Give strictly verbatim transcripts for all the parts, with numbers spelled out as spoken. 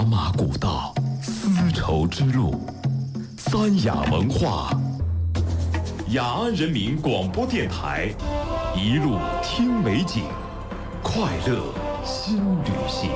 马古道，丝绸之路，三雅文化。雅安人民广播电台，一路听美景，快乐新旅行。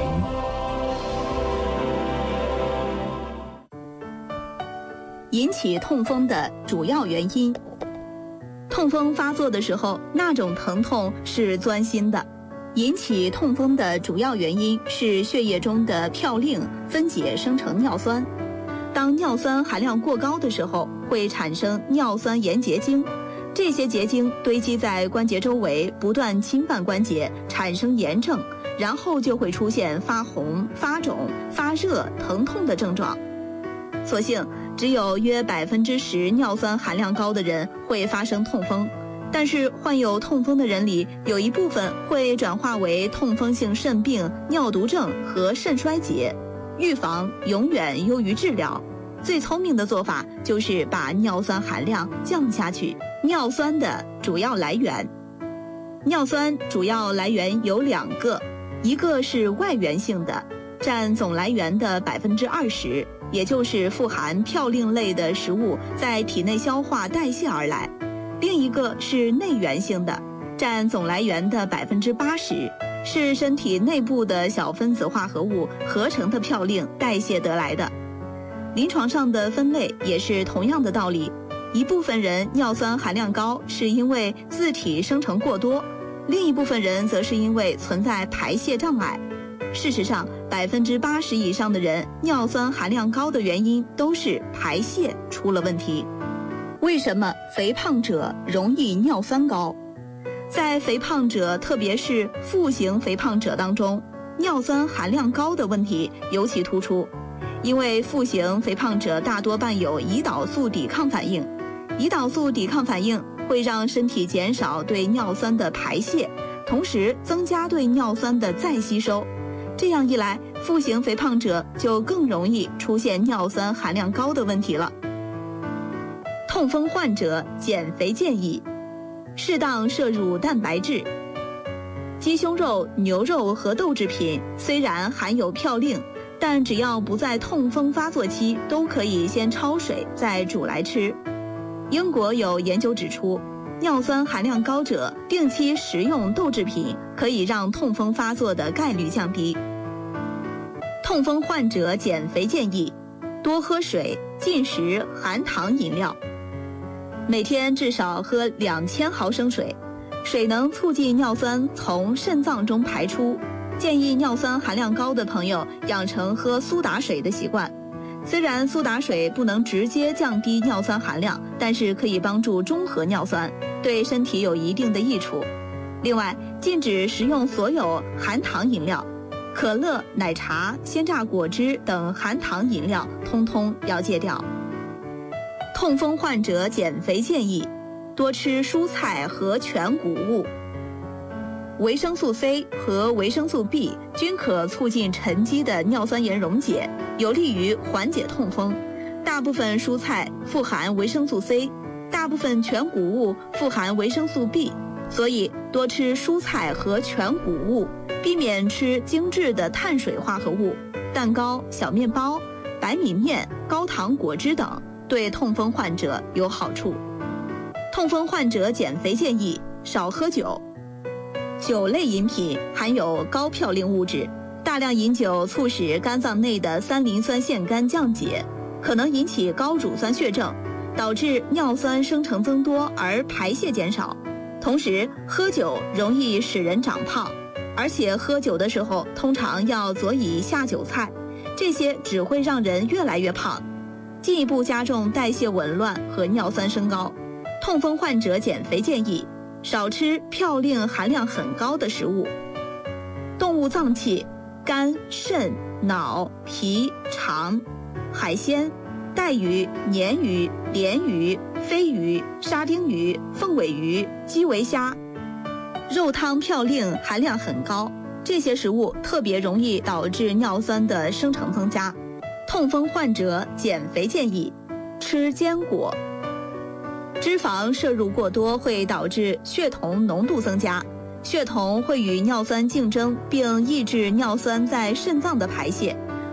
引起痛风的主要原因。痛风发作的时候，那种疼痛是钻心的。引起痛风的主要原因是血液中的嘌呤分解生成尿酸。当尿酸含量过高的时候，会产生尿酸盐结晶，这些结晶堆积在关节周围，不断侵犯关节，产生炎症，然后就会出现发红、发肿、发热、疼痛的症状。所幸只有约百分之十尿酸含量高的人会发生痛风，但是患有痛风的人里，有一部分会转化为痛风性肾病、尿毒症和肾衰竭。预防永远优于治疗，最聪明的做法就是把尿酸含量降下去。尿酸的主要来源，尿酸主要来源有两个，一个是外源性的，占总来源的百分之二十，也就是富含嘌呤类的食物在体内消化代谢而来；另一个是内源性的，占总来源的百分之八十，是身体内部的小分子化合物合成的嘌呤代谢得来的。临床上的分类也是同样的道理，一部分人尿酸含量高是因为自体生成过多，另一部分人则是因为存在排泄障碍。事实上，百分之八十以上的人尿酸含量高的原因都是排泄出了问题。为什么肥胖者容易尿酸高？在肥胖者，特别是腹型肥胖者当中，尿酸含量高的问题尤其突出。因为腹型肥胖者大多伴有胰岛素抵抗反应，胰岛素抵抗反应会让身体减少对尿酸的排泄，同时增加对尿酸的再吸收。这样一来，腹型肥胖者就更容易出现尿酸含量高的问题了。痛风患者减肥建议：适当摄入蛋白质。鸡胸肉、牛肉和豆制品虽然含有嘌呤，但只要不在痛风发作期，都可以先焯水再煮来吃。英国有研究指出，尿酸含量高者定期食用豆制品可以让痛风发作的概率降低。痛风患者减肥建议：多喝水，禁食含糖饮料。每天至少喝两千毫升水，水能促进尿酸从肾脏中排出。建议尿酸含量高的朋友养成喝苏打水的习惯。虽然苏打水不能直接降低尿酸含量，但是可以帮助中和尿酸，对身体有一定的益处。另外，禁止食用所有含糖饮料，可乐、奶茶、鲜榨果汁等含糖饮料通通要戒掉。痛风患者减肥建议：多吃蔬菜和全谷物。维生素 C 和维生素 B 均可促进沉积的尿酸盐溶解，有利于缓解痛风。大部分蔬菜富含维生素 C， 大部分全谷物富含维生素 B， 所以多吃蔬菜和全谷物，避免吃精致的碳水化合物、蛋糕、小面包、白米面、高糖果汁等，对痛风患者有好处。痛风患者减肥建议：少喝酒。酒类饮品含有高嘌呤物质，大量饮酒促使肝脏内的三磷酸腺苷降解，可能引起高乳酸血症，导致尿酸生成增多而排泄减少。同时，喝酒容易使人长胖，而且喝酒的时候通常要佐以下酒菜，这些只会让人越来越胖，进一步加重代谢紊乱和尿酸升高。痛风患者减肥建议：少吃嘌呤含量很高的食物。动物脏器：肝、肾、脑、脾、肠；海鲜：带鱼、鲶鱼、鲢鱼、飞鱼、沙丁鱼、凤尾鱼、基围虾。肉汤嘌呤含量很高，这些食物特别容易导致尿酸的生成增加。痛风患者减肥建议：吃坚果。脂肪摄入过多会导致血酮浓度增加，血酮会与尿酸竞争，并抑制尿酸在肾脏的排泄。